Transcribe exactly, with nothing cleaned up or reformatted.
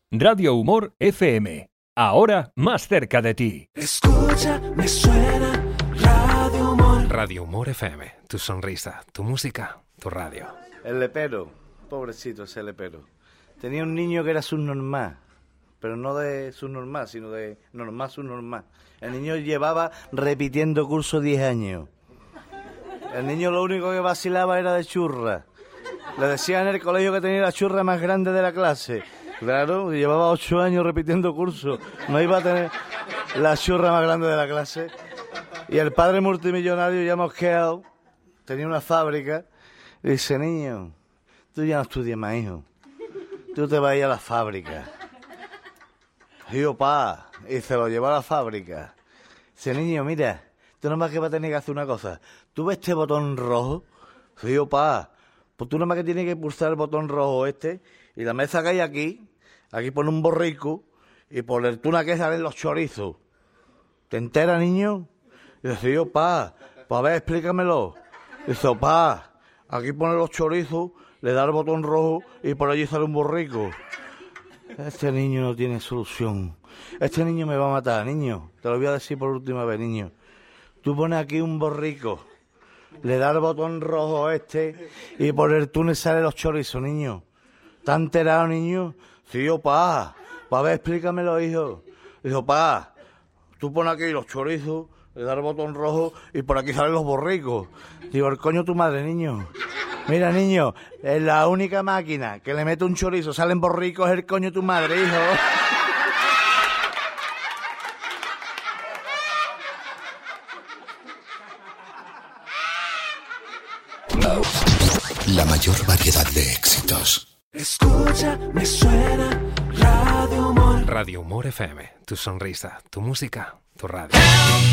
Radio Humor F M. Ahora más cerca de ti. Escucha, me suena Radio Humor. Radio Humor F M. Tu sonrisa, tu música, tu radio. El lepero, pobrecito ese lepero. Tenía un niño que era subnormal, pero no de subnormal, sino de normal, subnormal. El niño llevaba repitiendo curso diez años. El niño lo único que vacilaba era de churra. Le decían en el colegio que tenía la churra más grande de la clase. Claro, llevaba ocho años repitiendo curso. No iba a tener la churra más grande de la clase. Y el padre multimillonario ya mosqueado tenía una fábrica. Y dice, niño, tú ya no estudias más, hijo. Tú te vas a ir a la fábrica. Digo, pa, y se lo llevó a la fábrica. Dice, niño, mira, tú nomás que vas a tener que hacer una cosa. ¿Tú ves este botón rojo? Digo, pa, pues tú nomás que tienes que pulsar el botón rojo este, y la mesa que hay aquí, aquí pone un borrico, y por el tuna que salen los chorizos. ¿Te enteras, niño? Y dice, yo, pa, pues a ver, explícamelo. Dice, pa, aquí pone los chorizos, le da el botón rojo, y por allí sale un borrico. Este niño no tiene solución. Este niño me va a matar, niño. Te lo voy a decir por última vez, niño. Tú pones aquí un borrico, le das el botón rojo este y por el túnel salen los chorizos, niño. ¿Estás enterado, niño? Sí, yo, pa. Pa, ver, explícamelo, hijo. Dijo, pa, tú pones aquí los chorizos, le das el botón rojo y por aquí salen los borricos. Digo, el coño tu madre, niño. Mira, niño, es la única máquina que le mete un chorizo, salen borricos, es el coño tu madre, hijo. La mayor variedad de éxitos. Escucha, me suena Radio Humor. Radio Humor F M. Tu sonrisa, tu música, tu radio.